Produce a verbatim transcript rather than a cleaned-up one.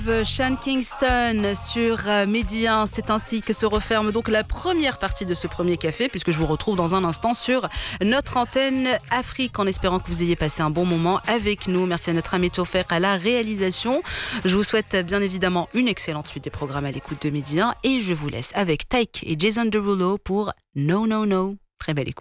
Sean Kingston sur Midi un, c'est ainsi que se referme donc la première partie de ce premier café, puisque je vous retrouve dans un instant sur notre antenne Afrique, en espérant que vous ayez passé un bon moment avec nous. Merci à notre ami Tofek à la réalisation. Je vous souhaite bien évidemment une excellente suite des programmes à l'écoute de Midi un et je vous laisse avec Tyke et Jason Derulo pour No No No. Très belle écoute.